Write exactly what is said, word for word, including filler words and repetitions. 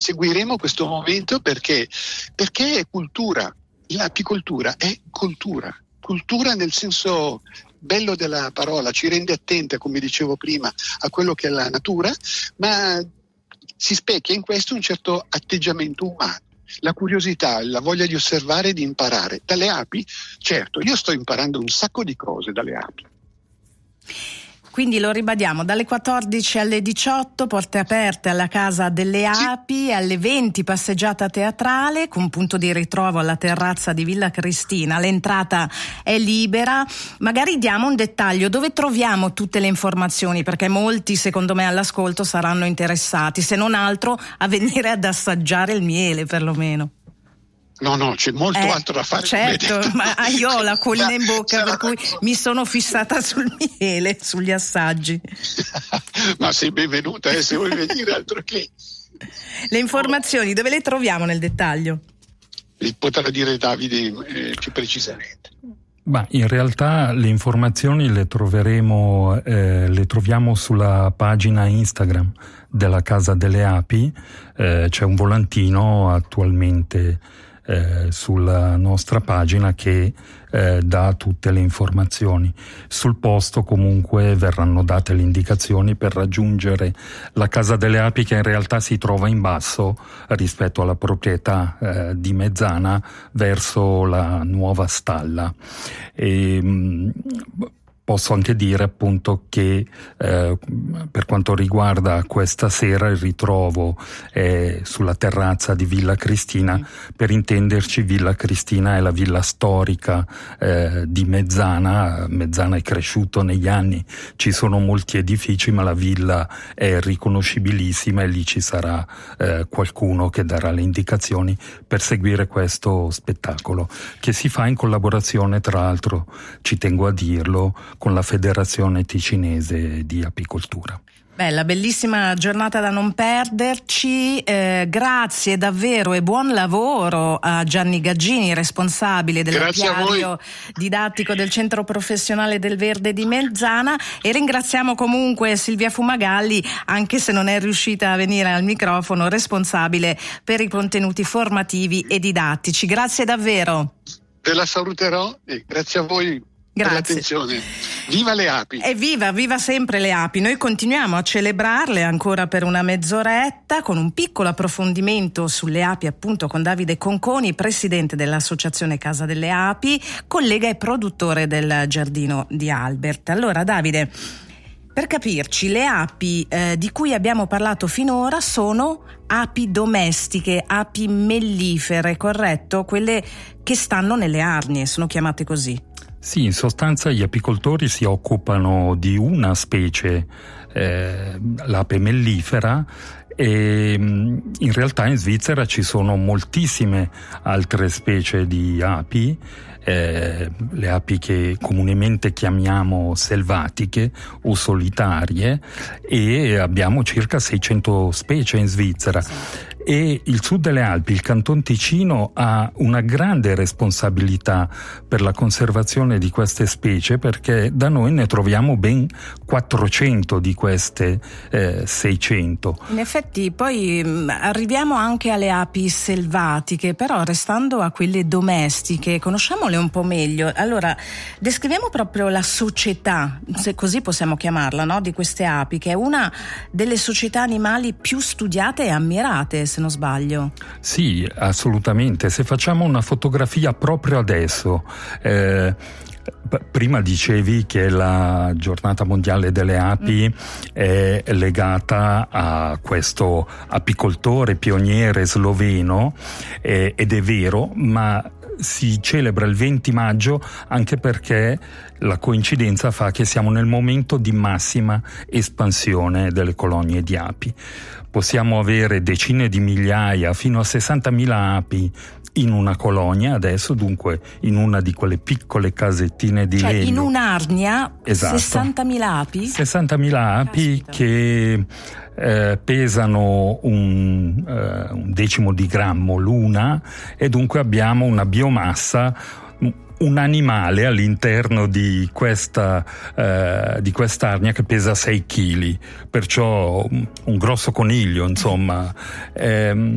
seguiremo questo momento perché, perché è cultura. L'apicoltura è cultura, cultura nel senso bello della parola, ci rende attenti, come dicevo prima, a quello che è la natura, ma si specchia in questo un certo atteggiamento umano. La curiosità, la voglia di osservare e di imparare. Dalle api, certo, io sto imparando un sacco di cose dalle api. Quindi lo ribadiamo, dalle quattordici alle diciotto, porte aperte alla Casa delle Api, sì. Alle venti passeggiata teatrale con punto di ritrovo alla terrazza di Villa Cristina. L'entrata è libera. Magari diamo un dettaglio, dove troviamo tutte le informazioni, perché molti secondo me all'ascolto saranno interessati, se non altro a venire ad assaggiare il miele perlomeno. No, no, c'è molto eh, altro da fare. Certo, ma io ho la collina in bocca, per cui mi sono fissata sul miele, sugli assaggi. Ma sei benvenuta, eh, se vuoi venire, altro che. Le informazioni dove le troviamo nel dettaglio? Potrà dire Davide eh, più precisamente. Ma in realtà le informazioni le troveremo, eh, le troviamo sulla pagina Instagram della Casa delle Api. Eh, c'è un volantino attualmente Eh, sulla nostra pagina che eh, dà tutte le informazioni. Sul posto comunque verranno date le indicazioni per raggiungere la Casa delle Api, che in realtà si trova in basso rispetto alla proprietà eh, di Mezzana, verso la nuova stalla. E, mh, Posso anche dire appunto che eh, per quanto riguarda questa sera il ritrovo è sulla terrazza di Villa Cristina. Mm. Per intenderci, Villa Cristina è la villa storica eh, di Mezzana. Mezzana è cresciuto negli anni, ci sono molti edifici, ma la villa è riconoscibilissima e lì ci sarà eh, qualcuno che darà le indicazioni per seguire questo spettacolo, che si fa in collaborazione, tra l'altro ci tengo a dirlo, con la Federazione Ticinese di Apicoltura. Bella, bellissima giornata da non perderci. Eh, grazie davvero e buon lavoro a Gianni Gaggini, responsabile dell'apiario didattico del Centro Professionale del Verde di Mezzana, e ringraziamo comunque Silvia Fumagalli, anche se non è riuscita a venire al microfono, responsabile per i contenuti formativi e didattici. Grazie davvero. Te la saluterò e grazie a voi. Grazie. Per l'attenzione. Viva le api! E viva, viva sempre le api! Noi continuiamo a celebrarle ancora per una mezz'oretta con un piccolo approfondimento sulle api, appunto, con Davide Conconi, presidente dell'Associazione Casa delle Api, collega e produttore del Giardino di Albert. Allora, Davide, per capirci, le api eh, di cui abbiamo parlato finora sono api domestiche, api mellifere, corretto? Quelle che stanno nelle arnie, sono chiamate così. Sì, in sostanza gli apicoltori si occupano di una specie, eh, l'ape mellifera, e in realtà in Svizzera ci sono moltissime altre specie di api, eh, le api che comunemente chiamiamo selvatiche o solitarie, e abbiamo circa seicento specie in Svizzera. E il sud delle Alpi, il Canton Ticino, ha una grande responsabilità per la conservazione di queste specie, perché da noi ne troviamo ben quattrocento di queste eh, seicento. In effetti poi mh, arriviamo anche alle api selvatiche, però restando a quelle domestiche, conosciamole un po' meglio. Allora, descriviamo proprio la società, se così possiamo chiamarla, no? Di queste api, che è una delle società animali più studiate e ammirate, se non sbaglio. Sì, assolutamente. Se facciamo una fotografia proprio adesso, eh, prima dicevi che la giornata mondiale delle api mm. è legata a questo apicoltore pioniere sloveno, eh, ed è vero, ma si celebra il venti maggio anche perché la coincidenza fa che siamo nel momento di massima espansione delle colonie di api. Possiamo avere decine di migliaia fino a sessantamila api in una colonia adesso, dunque in una di quelle piccole casettine di cioè, legno. In un'arnia, esatto. sessantamila api? sessantamila api. Caspita. Che eh, pesano un, eh, un decimo di grammo l'una, e dunque abbiamo una biomassa, un animale all'interno di questa eh, di quest'arnia che pesa sei chili, perciò un grosso coniglio, insomma. Eh,